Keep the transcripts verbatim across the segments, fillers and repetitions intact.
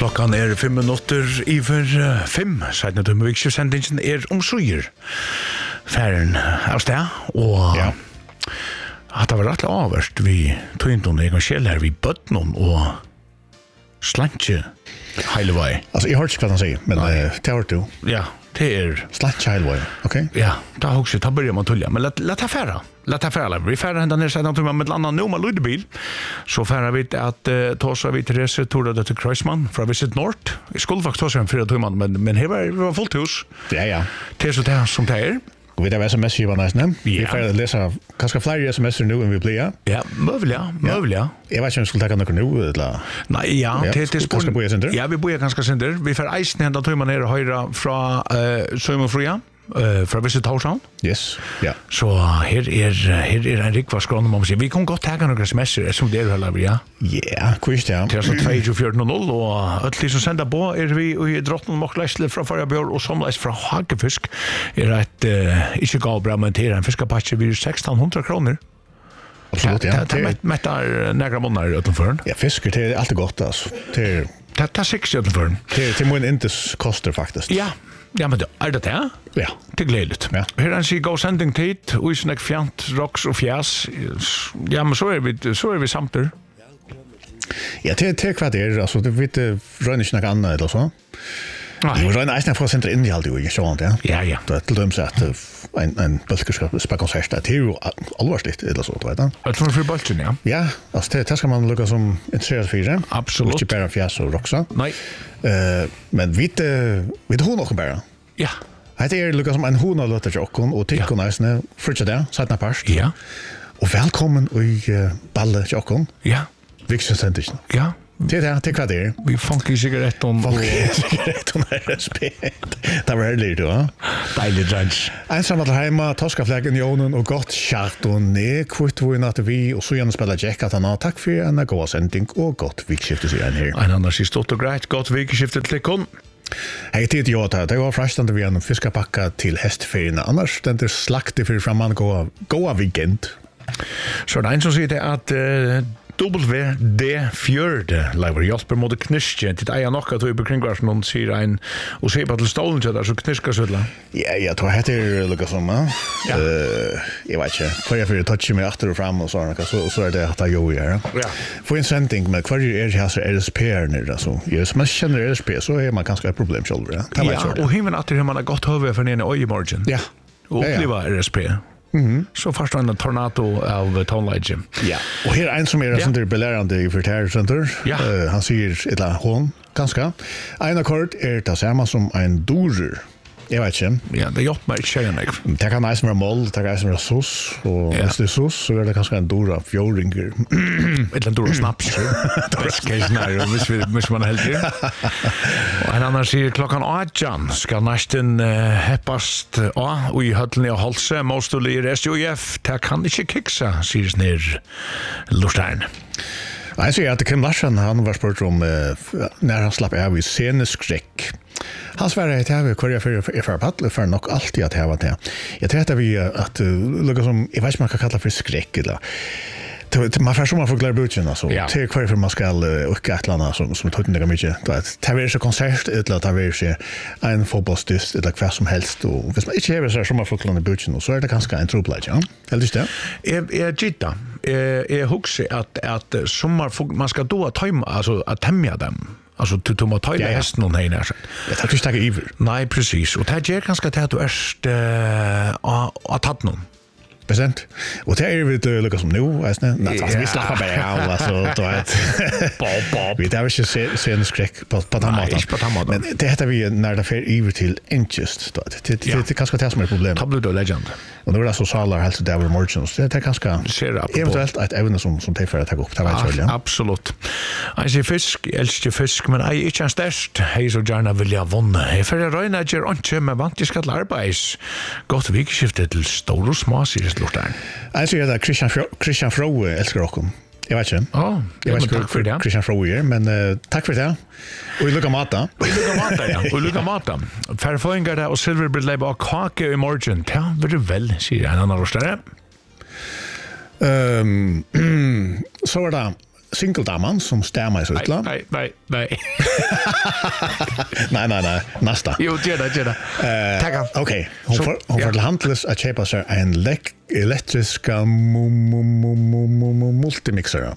Klokkan er fem minutter iver fem. Seidene til musikksendingen er omsuger. Færen av sted, og ja. At det var rettelig avverst vi tøyntene Egon Kjell her, vi bøttene og slantje hele vei. Altså, jeg har ikke hva han sier, men uh, det har du. Ja, det er... Slantje hele vei, ok? Ja, da har også, da börjar man tulla. Men la, la ta færa. La ta færa. Vi færa hända ner sedan till med ett annat nummer lydbil. Så færa vi att uh, tåsa vi till Therese Torda till Kreisman från Visit North. Vi skulle faktiskt tåsa en fyra timmar, men, men här var, var fullt hus. Ja, ja. Det är så det som det är. Och vi har sms-givarna nästan. Vi Ja. får läsa ganska fler sms-er nu än vi blir. Ja, möjliga, möjliga. Jag vet inte om vi skulle ta något nu, eller? Nej, ja, Ja, det det skulle- ganska boja center? Ja, vi bojar ganska center. Vi får eisen hända timmar ner och höra från uh, Sömmerfria. Uh, från Visit Torshavn. Yes, ja. Så här är här är en riktig skrån man säger. Vi kan gott ta några semester som det är heller ja. Ja, kvist, ja. Det är så två fjorton noll och allt som sända på är vi i drottning Mockläsle från Förjabjörn och somlas från Hagefisk är ett uh, inte gå bra men det är en fiskapatch vid sexton hundred kronor. Absolut, ja. Det är mättar några månader utanför. Ja, fisker, det är alltid gott, alltså. Det är, Det tar sex utanför. det är till min inte kostar faktiskt. Ja. Ja, men det är det ja. Ja. Det är glädligt. Ja. Här är en sig go sending tid och i snack fjant rocks och fjäs. Ja, men så är vi så är vi samt där. Ja, det det vad det är, alltså det vet rör inte något annat eller så. Nej. Vi rör nästan från center in i allt ju, så ja. Ja, ja. Det till dem så att en en bulkerskap spakonsert det är ju allvarligt eller så, vet du. Att för för bollen, ja. Ja, alltså det, det ska man lucka som intresserad för det. Absolut. Inte bara fjäs och roxa. Nej. Eh, men vet vet hon också bara. Ja. Det är lucka som en hona låter jag och och tycker nästan för det sätta past. Ja. Och välkommen i uh, balle Jokon. Ja. Vixen sentischen. Ja. Det är det vad det är. Vi funky cigarett om Fuck, cigarett och respekt. Det var härligt då. Ja. deilig drunch. Ensam att hemma, toska flaggen i ånen och gott kjart och ne, kvitt vi natt vi och så gärna spela Jack att han har tack för en god sändning och gott vikskifte sig en här. En annan sist stått och grejt, gott vikeskifte till kon. Hej tid jag tar, det var frestande vi en fiskapacka till hästferien annars den är slaktig för framman goa goa weekend. Så det er en som sier det at uh, W D fjörde lever Jasper mot knistje til eier nok at du på kringvarsen og sier en og sier på til stolen til der så kniska sødla. Ja, jag tror det är lika som va. Ja. Eh, jag vet inte. För jag för touch mig efter och fram och så så så är det att jag gör. Ja. För en sändning med kvar är det här så R S P ner alltså. Just man känner R S P så är man ganska ett problem själv. Ja, kan man Ja, köra. og himmelen at det man har gått høve for nene i morgen. Ja. Og Ja, ja. oppleva R S P. Mhm. Så först en tornado av tonlage. Ja. Och här är en som är Ja. sånt där belärande i Vertär Center. Ja. Uh, han säger ett la hon ganska. En akkord är det samma som en dorer. Jag vet inte. Ja, det gjort mig tjejen jeg. Det kan nästan vara moll, det kan nästan vara sos och Ja. hvis det är sos så är det kanske en dora fjordringer. Ett eller annat snaps. Best case scenario, hvis vi hvis man helt det. Og en annan sier klokkan åttan skal næsten uh, heppast uh, og i høllene og halse, mostly i S J F, det kan ikke kiksa, sier snir Lorstein. Jag säger att Kim Larsson han var spurt om uh, när han slapp av i sceneskräck. Han svarade att jag kör för för paddla för nog alltid att ha det. Jag tror att vi att uh, lukka som jag vet inte man kan kalla för skräck eller det man får som man får glöra butchen alltså. Ja. Till kvar för man ska och ett landa som som tar det mycket. Det är det så konsert eller det är så en fotbollsdyst eller vad som helst och hvis man inte har så som man får glöra butchen så är det ganska en trubbel ja. Eller det? Jeg er gitta. Jeg, jeg husker at, at sommer, man skal då tajma, altså at temja dem. Alltså du du må ta Ja, ja. hästen och hejna sig. Jag tar inte iver. Nej, precis. Och det ger ganska till att du är uh, att tatt någon. Present. Och det är vi det lukar som nu, alltså nej, Ja. vi slappar bara av alltså då att Bob bob. vi där vill se se en skräck på på den Nej, maten. inte på den maten. Men det heter vi när det för iver till incest då. Det det Ja. det kanske det som är problem. Tablo då legend. Och då är det så salar hälsa där merchants. Det är kanske Ser det apropå. eventuellt ett även som som tar för att ta upp det vet jag. Ah, absolut. Jeg sier fisk, jeg elsker fisk, men jeg er ikke en størst. Jeg så gjerne vilja vunne. Jeg får røyne gjør ikke, men vant jeg skal arbeids. Godt vikskifte til stor og små, sier Lortein. Jag säger att Christian Fro Christian Froe älskar också. Jag vet inte. Ja, Jag vet men takk for det. Christian Froe är, men uh, tack för det. Och vi lukar mata. Og lukka mata, ja. Og lukka mata. Færføyngar det og silverbrilleib og kake i morgen. Ja, vil du vel, sier en annan rostare. Ehm så var det singeldamen som stämmer i Sutla. Nej, nej, nej. nej, nej, nej, nästa. Jo, det är det, det är det. Tack. Okej, hon får hon får handlas att köpa sig en elektrisk multimixer.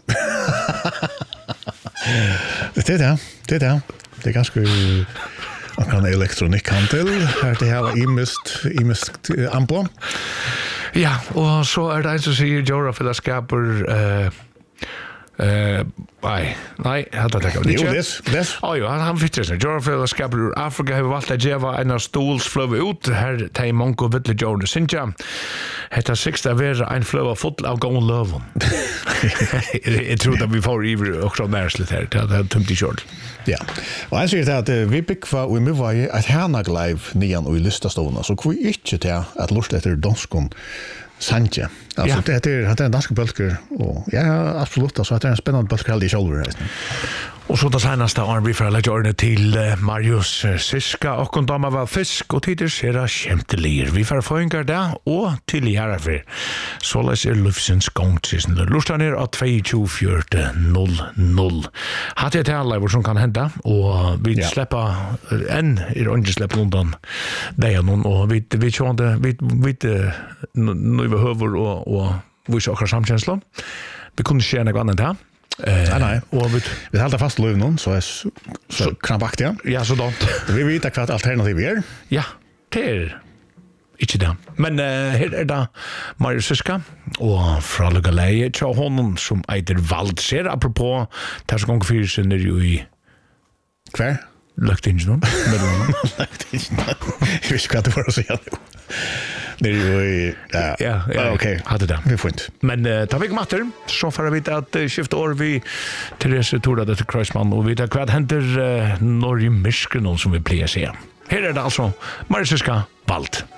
Det är det, det är det. Det är ganska man kan elektronikhandel, här det här var imist, imist amplo. Ja, och så är det en som säger Jora fällskapar eh Eh, nej, nej, hade det inte. Jo, det, det. Ja, jo, han han fick det. Jora fällskapar ur Afrika har valt att ge en av stols flöv ut här till Monko Vittle Jones Sinja. Hetta sexta vara en flöv full av gången löven. Jag tror att vi får iver också närsligt här. Det har tömt i kört. Ja, og jeg sier til at vi bygger og vi var i et hernagleiv nian og i lystastående, så vi ikke til at lort etter danskon sanje. Altså, ja. det, er, det er en dansk bølger, og ja, absolutt, altså, det er en spennende bølger heldig i kjolver. Og så det senaste har vi fra legge ordene til Marius Siska, og kun damer var fisk, og tider ser det kjemtelir. Vi får få der, og til Gjerafyr. Såleis er Lufsens gongtisen. Lustan er at to fire null null. Hatt jeg til alle som kan hente, og vi ja. slipper enn er ikke slipper undan deg noen, og vi vi kjønner, vi vi nøy vi høver og, og vi ser akkurat samkjensler. Vi kunne ikke gjøre noe annet her. Eh, nej nej. Och vi vi håller fast löv någon så är så, så krampaktigt. Ja, ja så då. Vi vet att vad alternativ är. Ja, det är inte det. Men uh, här är det Marius Siska och fra Lugalei till honom som heter Valdser apropå där som gånger fyra sen är ju i kvar lagt in någon med någon. Jag vet inte vad det säga. Det är ju ja, ja, ja okej. Hade det. Vi får inte. Men uh, tar vi matter så får vi att uh, skifta år vi Therese Torda det till Kreisman och vi tar vad händer uh, Norge Miskren som vi plejer se. Här är det alltså Marius Siska Vald.